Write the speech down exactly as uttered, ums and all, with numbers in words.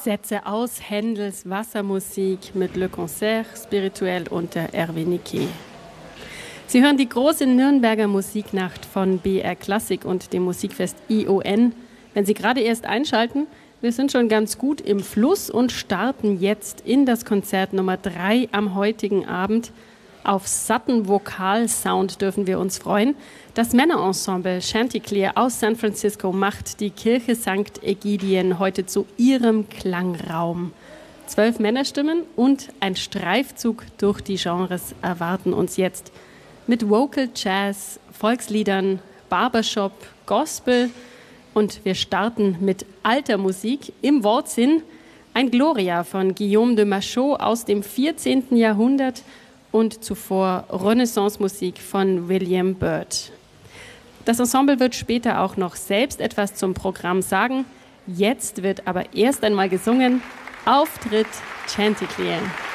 Sätze aus Händels Wassermusik mit Le Concert Spirituel unter Hervé Niquet. Sie hören die große Nürnberger Musiknacht von B R Klassik und dem Musikfest I O N. Wenn Sie gerade erst einschalten, wir sind schon ganz gut im Fluss und starten jetzt in das Konzert Nummer drei am heutigen Abend. Auf satten Vokalsound dürfen wir uns freuen. Das Männerensemble Chanticleer aus San Francisco macht die Kirche Sankt Ägidien heute zu ihrem Klangraum. Zwölf Männerstimmen und ein Streifzug durch die Genres erwarten uns jetzt. Mit Vocal Jazz, Volksliedern, Barbershop, Gospel und wir starten mit alter Musik im Wortsinn. Ein Gloria von Guillaume de Machaut aus dem vierzehnten Jahrhundert und zuvor Renaissance-Musik von William Byrd. Das Ensemble wird später auch noch selbst etwas zum Programm sagen. Jetzt wird aber erst einmal gesungen. Auftritt Chanticleer.